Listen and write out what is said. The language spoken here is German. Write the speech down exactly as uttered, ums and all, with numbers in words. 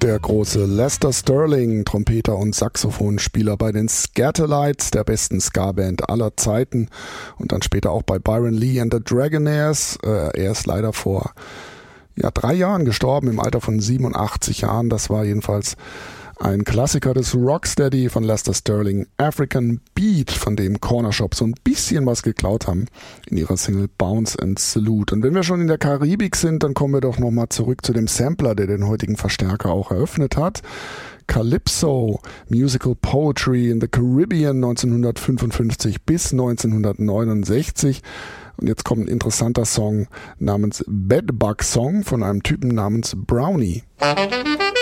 der große Lester Sterling, Trompeter und Saxophonspieler bei den Scatterlights, der besten Ska-Band aller Zeiten, und dann später auch bei Byron Lee and the Dragonaires. Äh, er ist leider vor ja, drei Jahren gestorben, im Alter von siebenundachtzig Jahren. Das war jedenfalls ein Klassiker des Rocksteady von Lester Sterling, African Beat, von dem Corner Shop so ein bisschen was geklaut haben in ihrer Single Bounce and Salute. Und wenn wir schon in der Karibik sind, dann kommen wir doch nochmal zurück zu dem Sampler, der den heutigen Verstärker auch eröffnet hat. Calypso, Musical Poetry in the Caribbean neunzehnhundertfünfundfünfzig bis neunzehnhundertneunundsechzig. Und jetzt kommt ein interessanter Song namens Bedbug Song von einem Typen namens Brownie.